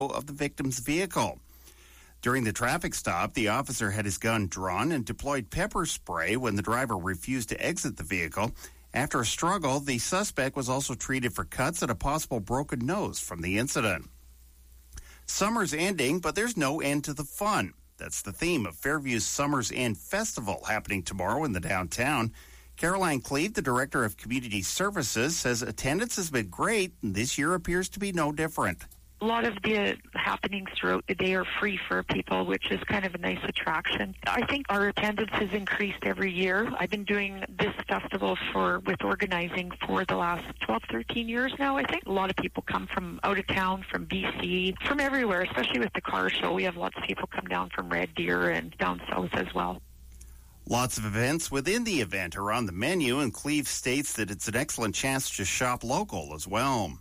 of the victim's vehicle. During the traffic stop, the officer had his gun drawn and deployed pepper spray when the driver refused to exit the vehicle. After a struggle, the suspect was also treated for cuts and a possible broken nose from the incident. Summer's ending, but there's no end to the fun. That's the theme of Fairview's Summer's End Festival happening tomorrow in the downtown. Caroline Cleve, the Director of Community Services, says attendance has been great, and this year appears to be no different. A lot of the happenings throughout the day are free for people, which is kind of a nice attraction. I think our attendance has increased every year. I've been doing this festival with organizing for the last 12, 13 years now, I think. A lot of people come from out of town, from BC, from everywhere, especially with the car show. We have lots of people come down from Red Deer and down south as well. Lots of events within the event are on the menu, and Cleve states that it's an excellent chance to shop local as well.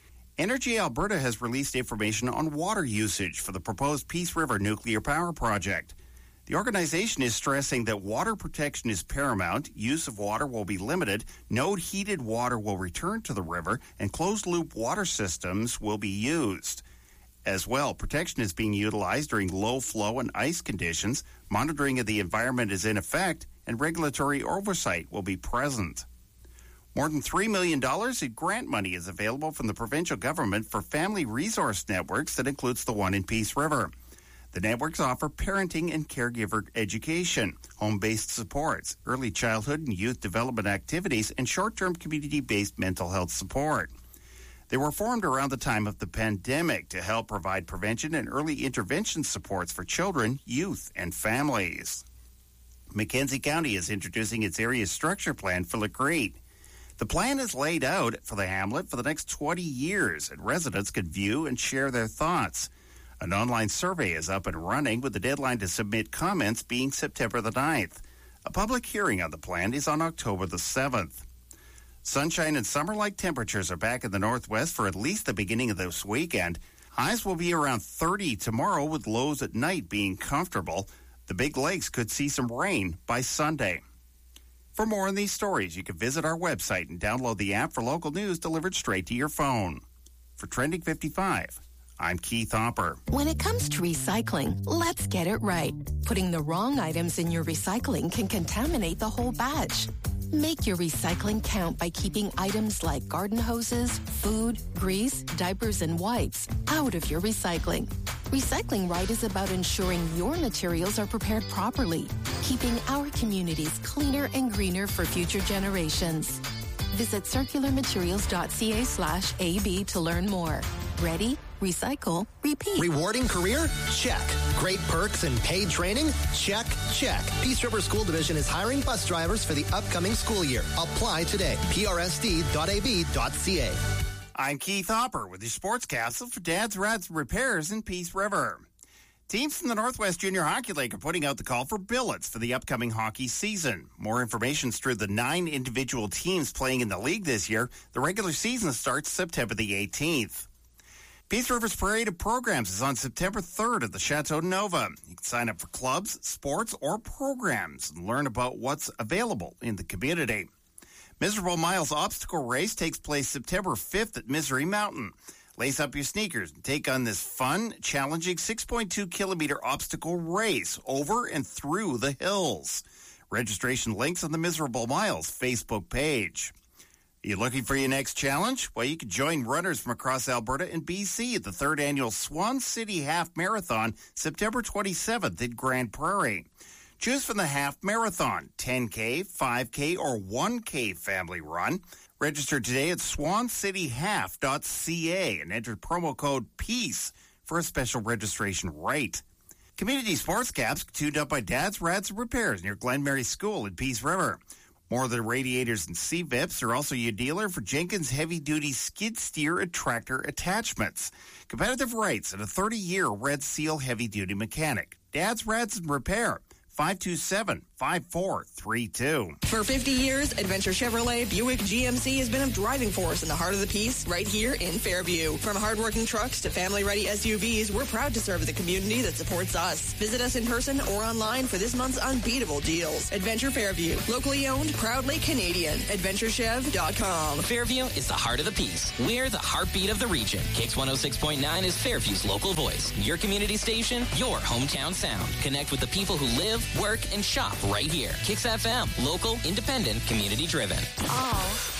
Energy Alberta has released information on water usage for the proposed Peace River nuclear power project. The organization is stressing that water protection is paramount, use of water will be limited, no heated water will return to the river, and closed-loop water systems will be used. As well, protection is being utilized during low flow and ice conditions, monitoring of the environment is in effect, and regulatory oversight will be present. More than $3 million in grant money is available from the provincial government for family resource networks that includes the one in Peace River. The networks offer parenting and caregiver education, home-based supports, early childhood and youth development activities, and short-term community-based mental health support. They were formed around the time of the pandemic to help provide prevention and early intervention supports for children, youth, and families. Mackenzie County is introducing its area structure plan for Lacrete. The plan is laid out for the hamlet for the next 20 years, and residents can view and share their thoughts. An online survey is up and running, with the deadline to submit comments being September the 9th. A public hearing on the plan is on October the 7th. Sunshine and summer-like temperatures are back in the northwest for at least the beginning of this weekend. Highs will be around 30 tomorrow, with lows at night being comfortable. The Big Lakes could see some rain by Sunday. For more on these stories, you can visit our website and download the app for local news delivered straight to your phone. For Trending 55, I'm Keith Hopper. When it comes to recycling, let's get it right. Putting the wrong items in your recycling can contaminate the whole batch. Make your recycling count by keeping items like garden hoses, food, grease, diapers, and wipes out of your recycling. Recycling Right is about ensuring your materials are prepared properly, keeping our communities cleaner and greener for future generations. Visit circularmaterials.ca/AB to learn more. Ready? Recycle. Repeat. Rewarding career? Check. Great perks and paid training? Check, check. Peace River School Division is hiring bus drivers for the upcoming school year. Apply today. prsd.ab.ca. I'm Keith Hopper with your sports capsule for Dad's Rats Repairs in Peace River. Teams from the Northwest Junior Hockey League are putting out the call for billets for the upcoming hockey season. More information is through the 9 individual teams playing in the league this year. The regular season starts September the 18th. Peace River's Parade of Programs is on September 3rd at the Chateau Nova. You can sign up for clubs, sports, or programs and learn about what's available in the community. Miserable Miles Obstacle Race takes place September 5th at Misery Mountain. Lace up your sneakers and take on this fun, challenging 6.2-kilometer obstacle race over and through the hills. Registration links on the Miserable Miles Facebook page. Are you looking for your next challenge? Well, you can join runners from across Alberta and BC at the 3rd Annual Swan City Half Marathon, September 27th in Grand Prairie. Choose from the half marathon, 10K, 5K, or 1K family run. Register today at swancityhalf.ca and enter promo code PEACE for a special registration rate. Community sports caps tuned up by Dad's Rats Repairs near Glen Mary School in Peace River. More of the radiators and C-VIPs are also your dealer for Jenkins heavy-duty skid steer and tractor attachments. Competitive rates and a 30-year Red Seal heavy-duty mechanic. Dad's Rats and Repair. 527-5432. For 50 years, Adventure Chevrolet Buick GMC has been a driving force in the heart of the Peace right here in Fairview. From hardworking trucks to family-ready SUVs, we're proud to serve the community that supports us. Visit us in person or online for this month's unbeatable deals. Adventure Fairview, locally owned, proudly Canadian. AdventureChev.com. Fairview is the heart of the Peace. We're the heartbeat of the region. Kix 106.9 is Fairview's local voice. Your community station, your hometown sound. Connect with the people who live, work, and shop right here. Kix FM, local, independent, community driven. Oh.